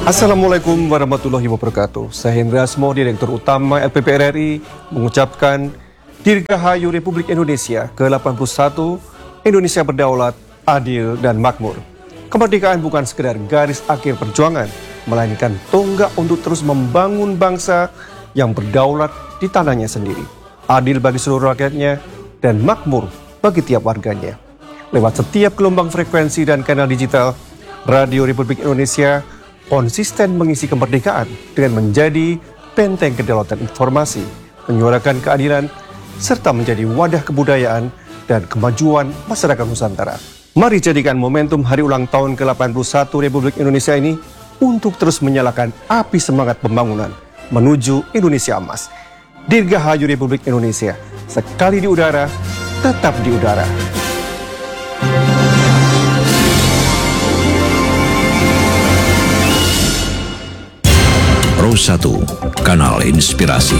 Assalamualaikum warahmatullahi wabarakatuh. Saya Hendra Asmo, Direktur Utama LPP RRI, mengucapkan Dirgahayu Republik Indonesia ke-81, Indonesia berdaulat, adil, dan makmur. Kemerdekaan bukan sekedar garis akhir perjuangan, melainkan tonggak untuk terus membangun bangsa yang berdaulat di tanahnya sendiri, adil bagi seluruh rakyatnya, dan makmur bagi tiap warganya. Lewat setiap gelombang frekuensi dan kanal digital, Radio Republik Indonesia konsisten mengisi kemerdekaan dengan menjadi benteng kedaulatan informasi, menyuarakan keadilan, serta menjadi wadah kebudayaan dan kemajuan masyarakat Nusantara. Mari jadikan momentum hari ulang tahun ke-81 Republik Indonesia ini untuk terus menyalakan api semangat pembangunan menuju Indonesia Emas. Dirgahayu Republik Indonesia, sekali di udara, tetap di udara. Pro 1, Kanal Inspirasi.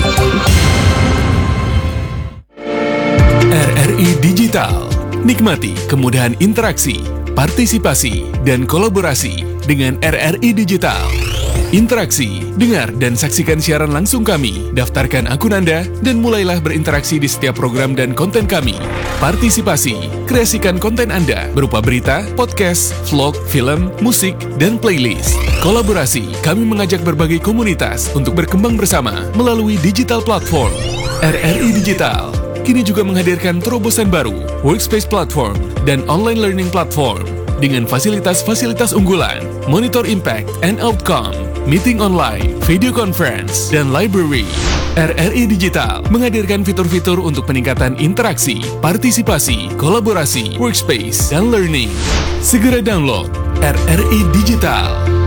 RRI Digital. Nikmati kemudahan interaksi, partisipasi, dan kolaborasi dengan RRI Digital. Interaksi, dengar dan saksikan siaran langsung kami, daftarkan akun Anda, dan mulailah berinteraksi di setiap program dan konten kami. Partisipasi, kreasikan konten Anda berupa berita, podcast, vlog, film, musik, dan playlist. Kolaborasi, kami mengajak berbagai komunitas untuk berkembang bersama melalui digital platform. RRI Digital kini juga menghadirkan terobosan baru, workspace platform, dan online learning platform dengan fasilitas-fasilitas unggulan, monitor impact and outcome, meeting online, video conference, dan library. RRI Digital menghadirkan fitur-fitur untuk peningkatan interaksi, partisipasi, kolaborasi, workspace, dan learning. Segera download RRI Digital.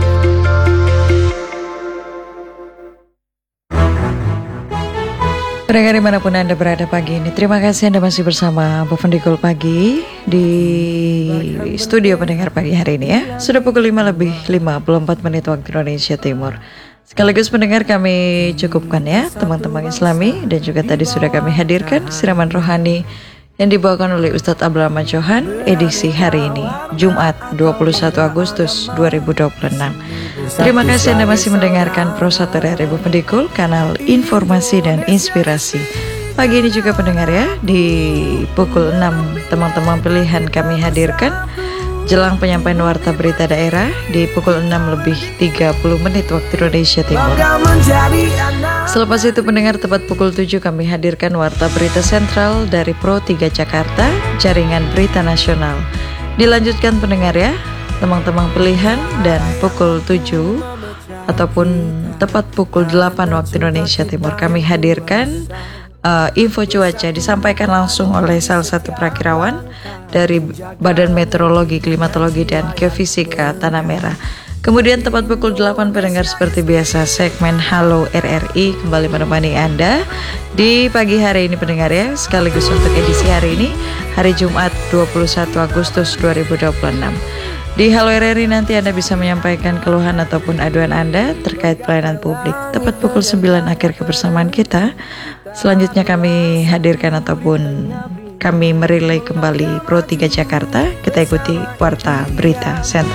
Pendengar dimanapun Anda berada pagi ini, terima kasih Anda masih bersama Bu Pendikul Pagi di studio pendengar pagi hari ini ya. Sudah pukul 5:54 waktu Indonesia Timur. Sekaligus pendengar kami cukupkan ya teman-teman Islami, dan juga tadi sudah kami hadirkan siraman rohani yang dibawakan oleh Ustadz Abdul Rahman Johan edisi hari ini, Jumat 21 Agustus 2026. Terima kasih Anda masih mendengarkan Pro 1 RRI Bu Pendikul, kanal informasi dan inspirasi. Pagi ini juga pendengar ya, di pukul 6 teman-teman pilihan kami hadirkan jelang penyampaian warta berita daerah di pukul 6:30 waktu Indonesia Timur. Selepas itu pendengar, tepat pukul 7 kami hadirkan warta berita sentral dari Pro 3 Jakarta, jaringan berita nasional. Dilanjutkan pendengar ya, teman-teman pilihan, dan pukul 7 ataupun tepat pukul 8 waktu Indonesia Timur kami hadirkan info cuaca disampaikan langsung oleh salah satu prakirawan dari Badan Meteorologi, Klimatologi, dan Geofisika Tanah Merah. Kemudian tepat pukul 8 pendengar, seperti biasa segmen Halo RRI kembali menemani Anda di pagi hari ini pendengar ya, sekaligus untuk edisi hari ini, hari Jumat 21 Agustus 2026. Di Halo RRI nanti Anda bisa menyampaikan keluhan ataupun aduan Anda terkait pelayanan publik. Tepat pukul 9 akhir kebersamaan kita. Selanjutnya kami hadirkan ataupun kami merilai kembali Pro 3 Jakarta. Kita ikuti warta berita sentral.